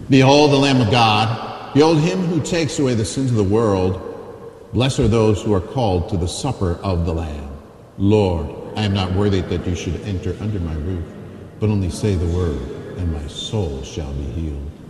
Behold the Lamb of God. Behold him who takes away the sins of the world. Blessed are those who are called to the supper of the Lamb. Lord, I am not worthy that you should enter under my roof, but only say the word, and my soul shall be healed.